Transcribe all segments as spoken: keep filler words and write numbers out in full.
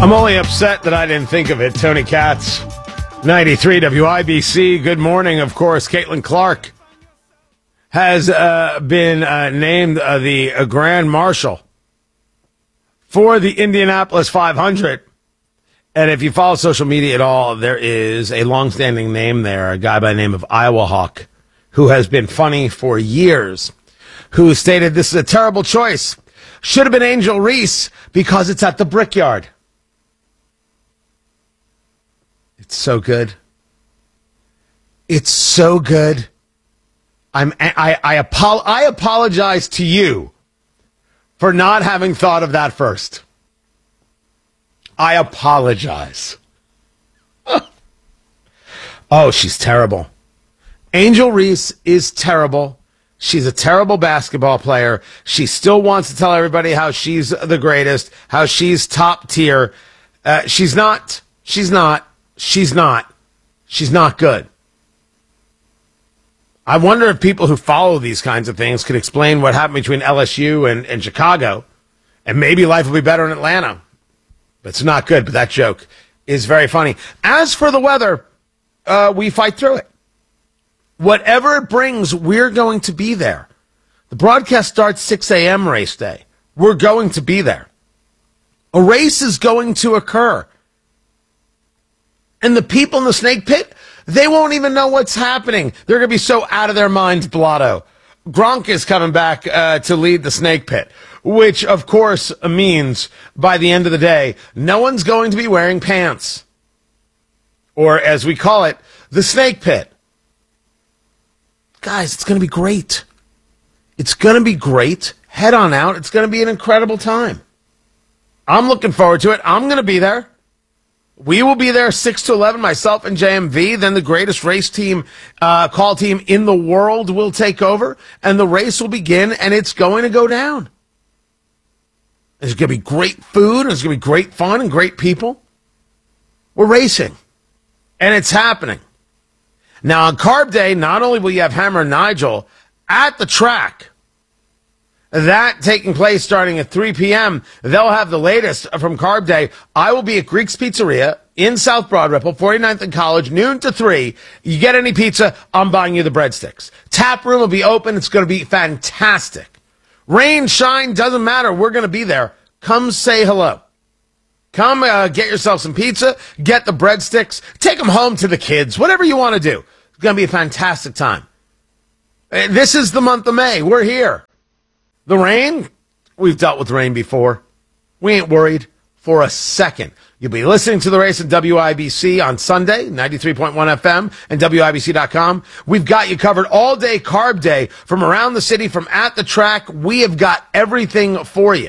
I'm only upset that I didn't think of it. Tony Katz, ninety-three W I B C. Good morning, of course. Caitlin Clark has uh, been uh, named uh, the uh, Grand Marshal for the Indianapolis five hundred. And if you follow social media at all, there is a longstanding name there, a guy by the name of Iowa Hawk, who has been funny for years, who stated this is a terrible choice. Should have been Angel Reese because it's at the Brickyard. It's so good. It's so good. I'm, I, I, apo- I apologize to you for not having thought of that first. I apologize. Oh, she's terrible. Angel Reese is terrible. She's a terrible basketball player. She still wants to tell everybody how she's the greatest, how she's top tier. Uh, she's not. She's not. She's not. She's not good. I wonder if people who follow these kinds of things could explain what happened between L S U and, and Chicago, and maybe life will be better in Atlanta. But it's not good, but that joke is very funny. As for the weather, uh, we fight through it. Whatever it brings, we're going to be there. The broadcast starts six a.m. race day. We're going to be there. A race is going to occur. And the people in the snake pit, they won't even know what's happening. They're going to be so out of their minds, blotto. Gronk is coming back uh, to lead the snake pit, which, of course, means by the end of the day, no one's going to be wearing pants. Or, as we call it, the snake pit. Guys, it's going to be great. It's going to be great. Head on out. It's going to be an incredible time. I'm looking forward to it. I'm going to be there. We will be there six to eleven, myself and J M V. Then the greatest race team, uh, call team in the world will take over, and the race will begin, and it's going to go down. There's going to be great food, there's going to be great fun and great people. We're racing, and it's happening. Now, on Carb Day, not only will you have Hammer and Nigel at the track, that taking place starting at three p.m., they'll have the latest from Carb Day. I will be at Greek's Pizzeria in South Broad Ripple, forty-ninth and College, noon to three. You get any pizza, I'm buying you the breadsticks. Tap room will be open. It's going to be fantastic. Rain, shine, doesn't matter. We're going to be there. Come say hello. Come uh, get yourself some pizza, get the breadsticks, take them home to the kids, whatever you want to do. It's going to be a fantastic time. This is the month of May. We're here. The rain, we've dealt with rain before. We ain't worried for a second. You'll be listening to the race at W I B C on Sunday, ninety-three point one F M and W I B C dot com. We've got you covered all day Carb Day from around the city, from at the track. We have got everything for you.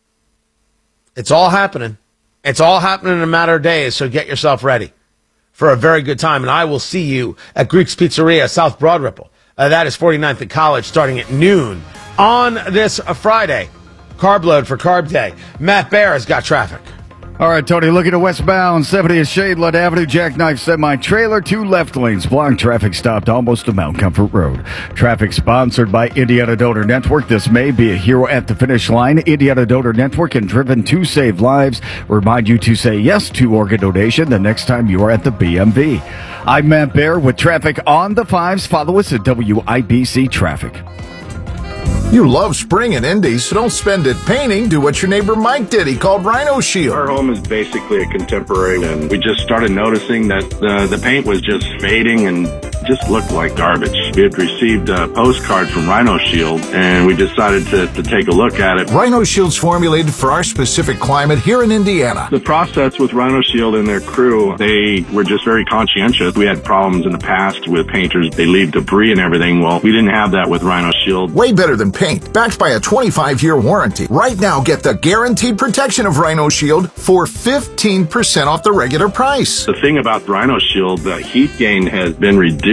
It's all happening. It's all happening in a matter of days, so get yourself ready for a very good time. And I will see you at Greek's Pizzeria, South Broad Ripple. Uh, that is forty-ninth and College, starting at noon on this uh, Friday. Carb load for Carb Day. Matt Bear has got traffic. All right, Tony, looking to westbound, seventieth Shadeland Avenue, Jackknife semi-trailer, two left lanes, blocked, traffic stopped almost to Mount Comfort Road. Traffic sponsored by Indiana Donor Network. This may be a hero at the finish line. Indiana Donor Network and driven to save lives. Remind you to say yes to organ donation the next time you are at the B M V. I'm Matt Bear with traffic on the fives. Follow us at W I B C Traffic. You love spring in Indy, so don't spend it painting. Do what your neighbor Mike did. He called Rhino Shield. Our home is basically a contemporary, and we just started noticing that the, the paint was just fading and just looked like garbage. We had received a postcard from Rhino Shield, and we decided to, to take a look at it. Rhino Shield's formulated for our specific climate here in Indiana. The process with Rhino Shield and their crew, they were just very conscientious. We had problems in the past with painters. They leave debris and everything. Well, we didn't have that with Rhino Shield. Way better than paint, backed by a twenty-five year warranty. Right now, get the guaranteed protection of Rhino Shield for fifteen percent off the regular price. The thing about Rhino Shield, the heat gain has been reduced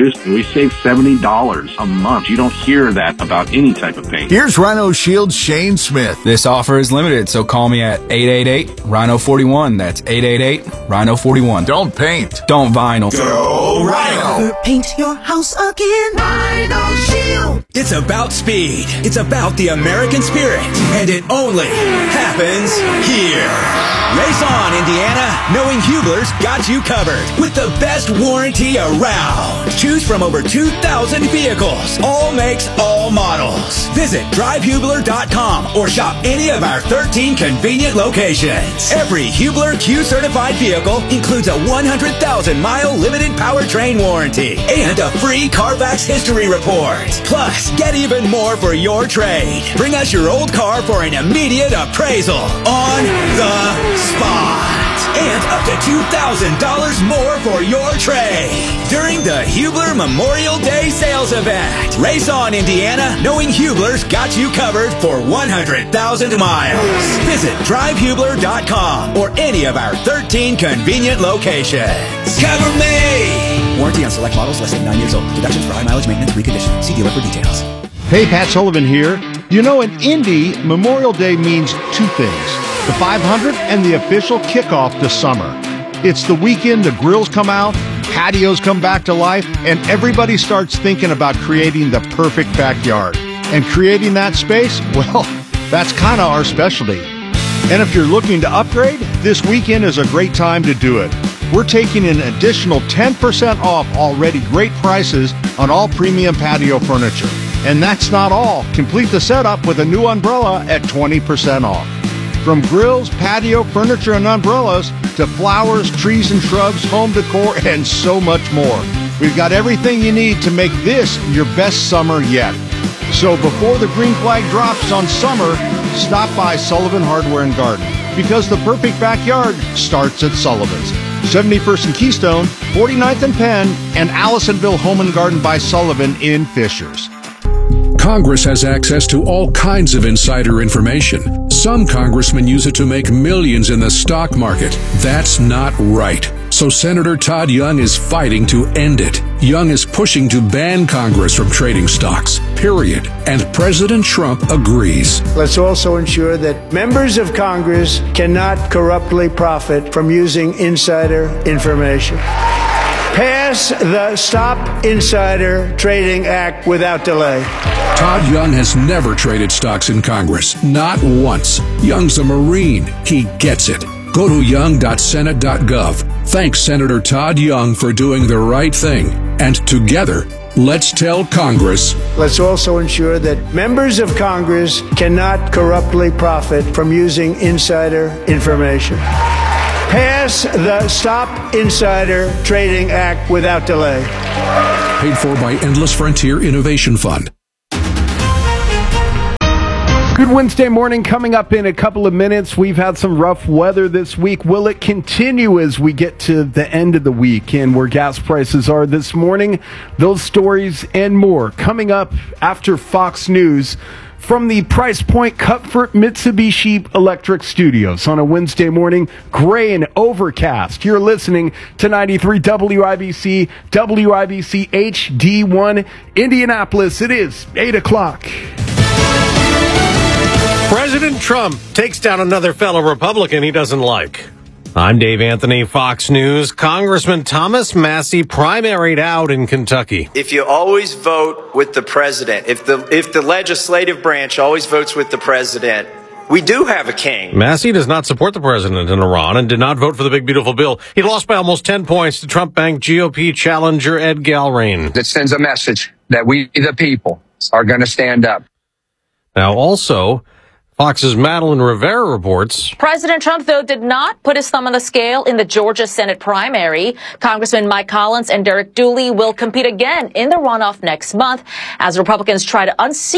reduced, and we save seventy dollars a month. You don't hear that about any type of paint. Here's Rhino Shield's Shane Smith. This offer is limited, so call me at eight eight eight, Rhino forty-one. That's eight eight eight, Rhino forty-one. Don't paint. Don't vinyl. Go Rhino. Paint your house again. Rhino Shield. It's about speed. It's about the American spirit. And it only happens here. Race on, Indiana. Knowing Hubler's got you covered with the best warranty around. Choose from over two thousand vehicles. All makes, all models. Visit drive hubler dot com or shop any of our thirteen convenient locations. Every Hubler Q certified vehicle includes a one hundred thousand mile limited powertrain warranty and a free Carfax history report. Plus, get even more for your trade. Bring us your old car for an immediate appraisal on the spot. And up to two thousand dollars more for your trade during the Hubler Memorial Day sales event. Race on, Indiana, knowing Hubler's got you covered for one hundred thousand miles. Visit drive hubler dot com or any of our thirteen convenient locations. Cover me! Warranty on select models less than nine years old. Deductions for high mileage maintenance reconditioning. See dealer for details. Hey, Pat Sullivan here. You know, in Indy, Memorial Day means two things. The five hundred and the official kickoff to summer. It's the weekend the grills come out, patios come back to life, and everybody starts thinking about creating the perfect backyard. And creating that space, well, that's kind of our specialty. And if you're looking to upgrade, this weekend is a great time to do it. We're taking an additional ten percent off already great prices on all premium patio furniture. And that's not all. Complete the setup with a new umbrella at twenty percent off. From grills, patio, furniture, and umbrellas to flowers, trees and shrubs, home decor, and so much more. We've got everything you need to make this your best summer yet. So before the green flag drops on summer, stop by Sullivan Hardware and Garden, because the perfect backyard starts at Sullivan's. seventy-first and Keystone, forty-ninth and Penn, and Allisonville Home and Garden by Sullivan in Fishers. Congress has access to all kinds of insider information. Some congressmen use it to make millions in the stock market. That's not right. So Senator Todd Young is fighting to end it. Young is pushing to ban Congress from trading stocks, period. And President Trump agrees. Let's also ensure that members of Congress cannot corruptly profit from using insider information. Pass the Stop Insider Trading Act without delay. Todd Young has never traded stocks in Congress, not once. Young's a Marine. He gets it. Go to young dot senate dot gov. Thanks Senator Todd Young for doing the right thing. And together, let's tell Congress. Let's also ensure that members of Congress cannot corruptly profit from using insider information. Pass the Stop Insider Trading Act without delay. Paid for by Endless Frontier Innovation Fund. Good Wednesday morning coming up in a couple of minutes. We've had some rough weather this week. Will it continue as we get to the end of the week and where gas prices are this morning? Those stories and more coming up after Fox News from the Price Point Comfort Mitsubishi Electric Studios on a Wednesday morning, gray and overcast. You're listening to ninety-three W I B C, W I B C H D one, Indianapolis. It is eight o'clock. President Trump takes down another fellow Republican he doesn't like. I'm Dave Anthony, Fox News. Congressman Thomas Massie primaried out in Kentucky. If you always vote with the president, if the if the legislative branch always votes with the president, we do have a king. Massie does not support the president in Iran and did not vote for the big, beautiful bill. He lost by almost ten points to Trump-backed G O P challenger Ed Galrain. That sends a message that we, the people, are going to stand up. Now, also, Fox's Madeline Rivera reports. President Trump, though, did not put his thumb on the scale in the Georgia Senate primary. Congressman Mike Collins and Derek Dooley will compete again in the runoff next month as Republicans try to unseat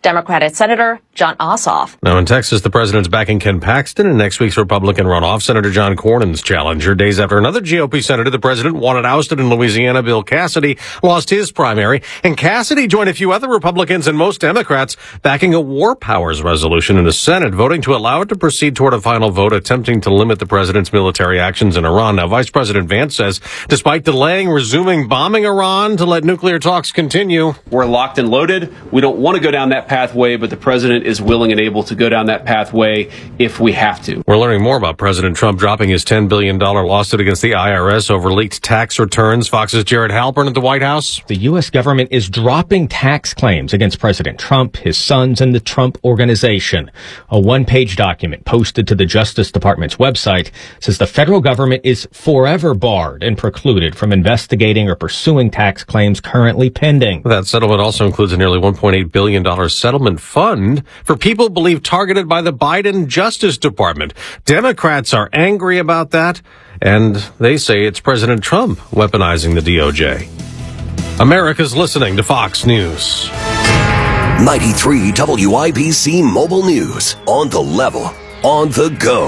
Democratic Senator Jon Ossoff. Now in Texas, the president's backing Ken Paxton in next week's Republican runoff. Senator John Cornyn's challenger. Days after another G O P senator the president wanted ousted in Louisiana, Bill Cassidy, lost his primary. And Cassidy joined a few other Republicans and most Democrats backing a war powers resolution in the Senate, voting to allow it to proceed toward a final vote attempting to limit the president's military actions in Iran. Now, Vice President Vance says, despite delaying resuming bombing Iran to let nuclear talks continue, we're locked and loaded. We don't want to go down that pathway, but the president is willing and able to go down that pathway if we have to. We're learning more about President Trump dropping his ten billion dollars lawsuit against the I R S over leaked tax returns. Fox's Jared Halpern at the White House. The U S government is dropping tax claims against President Trump, his sons, and the Trump Organization. A one-page document posted to the Justice Department's website says the federal government is forever barred and precluded from investigating or pursuing tax claims currently pending. That settlement also includes a nearly one point eight billion dollars settlement fund for people believed targeted by the Biden Justice Department. Democrats are angry about that, and they say it's President Trump weaponizing the D O J. America's listening to Fox News. ninety-three W I B C Mobile News. On the level, on the go.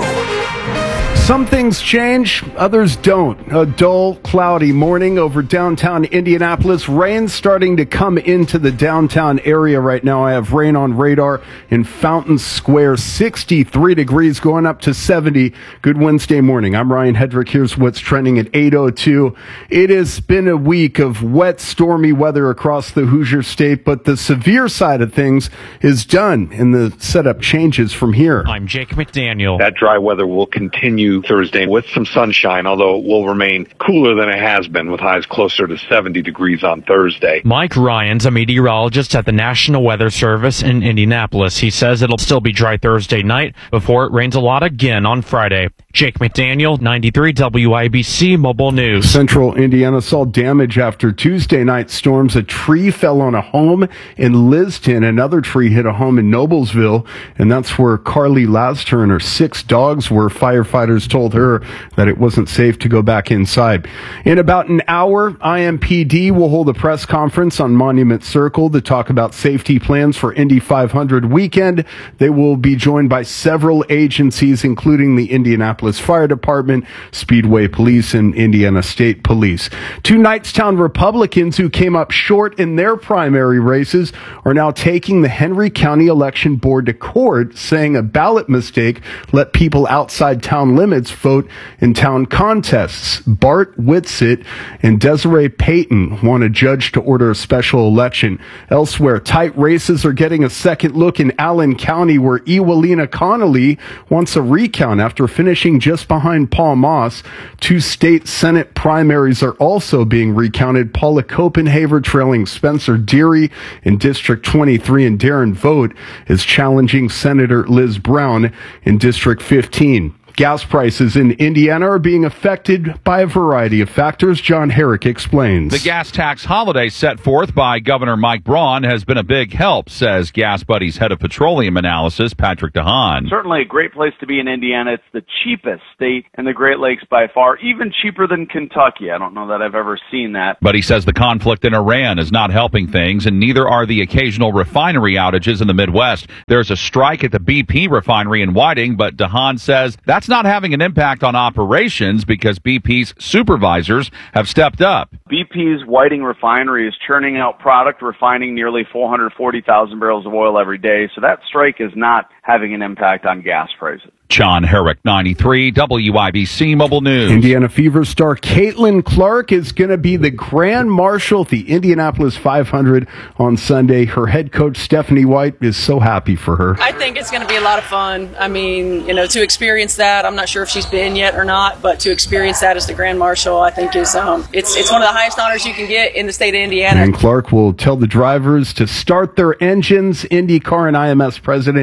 Some things change, others don't. A dull, cloudy morning over downtown Indianapolis. Rain starting to come into the downtown area right now. I have rain on radar in Fountain Square. sixty-three degrees going up to seventy. Good Wednesday morning. I'm Ryan Hedrick. Here's what's trending at eight oh two. It has been a week of wet, stormy weather across the Hoosier State, but the severe side of things is done, and the setup changes from here. I'm Jake McDaniel. That dry weather will continue Thursday with some sunshine, although it will remain cooler than it has been, with highs closer to seventy degrees on Thursday. Mike Ryan's a meteorologist at the National Weather Service in Indianapolis. He says it'll still be dry Thursday night before it rains a lot again on Friday. Jake McDaniel, ninety-three W I B C Mobile News. Central Indiana saw damage after Tuesday night storms. A tree fell on a home in Liston. Another tree hit a home in Noblesville, and that's where Carly Laster and her six dogs were. Firefighters told her that it wasn't safe to go back inside. In about an hour, I M P D will hold a press conference on Monument Circle to talk about safety plans for Indy five hundred weekend. They will be joined by several agencies, including the Indianapolis Fire Department, Speedway Police, and Indiana State Police. Two Knightstown Republicans who came up short in their primary races are now taking the Henry County Election Board to court, saying a ballot mistake let people outside town limits vote in town contests. Bart Whitsitt and Desiree Payton want a judge to order a special election. Elsewhere, tight races are getting a second look in Allen County, where Ewelina Connolly wants a recount after finishing just behind Paul Moss. Two state Senate primaries are also being recounted. Paula Copenhaver trailing Spencer Deary in District twenty-three, and Darren Vogt is challenging Senator Liz Brown in District fifteen. Gas prices in Indiana are being affected by a variety of factors. John Herrick explains. The gas tax holiday set forth by Governor Mike Braun has been a big help, says Gas Buddy's head of petroleum analysis, Patrick DeHaan. Certainly a great place to be in Indiana. It's the cheapest state in the Great Lakes by far, even cheaper than Kentucky. I don't know that I've ever seen that. But he says the conflict in Iran is not helping things, and neither are the occasional refinery outages in the Midwest. There's a strike at the B P refinery in Whiting, but DeHaan says that's not having an impact on operations because B P's supervisors have stepped up. B P's Whiting refinery is churning out product, refining nearly four hundred forty thousand barrels of oil every day, so that strike is not having an impact on gas prices. John Herrick, ninety-three W I B C Mobile News. Indiana Fever star Caitlin Clark is going to be the Grand Marshal at the Indianapolis five hundred on Sunday. Her head coach, Stephanie White, is so happy for her. I think it's going to be a lot of fun. I mean, you know, to experience that, I'm not sure if she's been yet or not, but to experience that as the Grand Marshal, I think is um, it's it's one of the highest honors you can get in the state of Indiana. And Clark will tell the drivers to start their engines. IndyCar and I M S president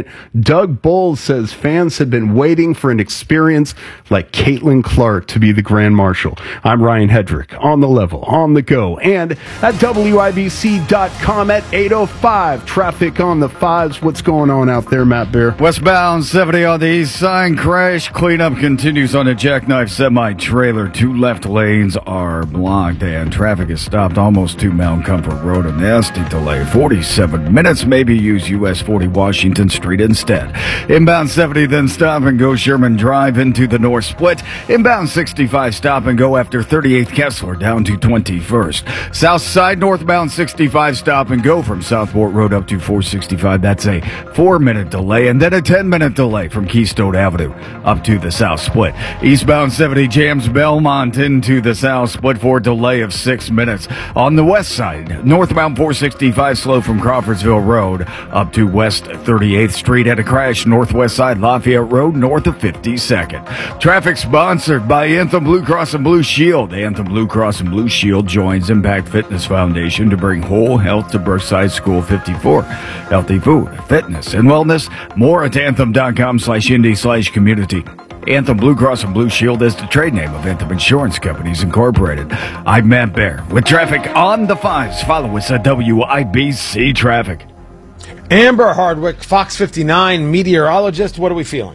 Doug Bowles says fans have been waiting for an experience like Caitlin Clark to be the Grand Marshal. I'm Ryan Hedrick, on the level, on the go, and at W I B C dot com at eight oh five. Traffic on the fives. What's going on out there, Matt Bear? Westbound seventy on the east side. Crash. Cleanup continues on a jackknife semi-trailer. Two left lanes are blocked, and traffic is stopped almost to Mount Comfort Road. A nasty delay. forty-seven minutes. Maybe use U S forty Washington Street instead. Inbound seventy, then stop and go Sherman Drive into the North Split. Inbound sixty-five, stop and go after thirty-eighth Kessler down to twenty-first. South side, northbound sixty-five, stop and go from Southport Road up to four sixty-five. That's a four-minute delay, and then a ten-minute delay from Keystone Avenue up to the South Split. Eastbound seventy jams Belmont into the South Split for a delay of six minutes. On the west side, northbound four sixty-five slow from Crawfordsville Road up to West thirty-eighth Street. At a crash northwest side Lafayette Road north of fifty-second. Traffic sponsored by Anthem Blue Cross and Blue Shield. Anthem Blue Cross and Blue Shield joins Impact Fitness Foundation to bring whole health to Brookside School fifty-four. Healthy food, fitness, and wellness. More at anthem.com slash indie slash community. Anthem Blue Cross and Blue Shield is the trade name of Anthem Insurance Companies Incorporated. I'm Matt Bear with traffic on the fives. Follow us at W I B C Traffic. Amber Hardwick, Fox fifty-nine meteorologist. What are we feeling?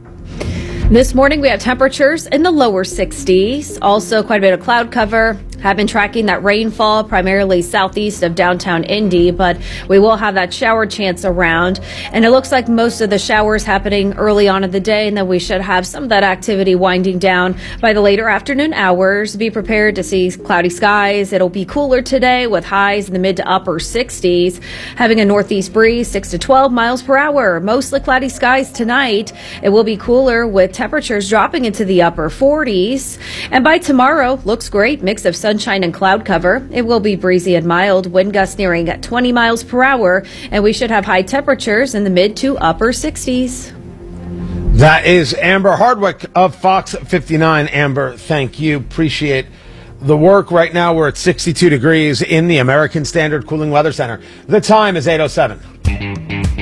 This morning we have temperatures in the lower sixties. Also quite a bit of cloud cover. Have been tracking that rainfall primarily southeast of downtown Indy, but we will have that shower chance around. And it looks like most of the showers happening early on in the day, and then we should have some of that activity winding down by the later afternoon hours. Be prepared to see cloudy skies. It'll be cooler today with highs in the mid to upper sixties. Having a northeast breeze, six to twelve miles per hour. Mostly cloudy skies tonight. It will be cooler with temperatures dropping into the upper forties. And by tomorrow, looks great. Mix of sunshine and cloud cover. It will be breezy and mild. Wind gusts nearing at twenty miles per hour. And we should have high temperatures in the mid to upper sixties. That is Amber Hardwick of Fox fifty-nine. Amber, thank you. Appreciate the work. Right now we're at sixty-two degrees in the American Standard Cooling Weather Center. The time is eight oh seven.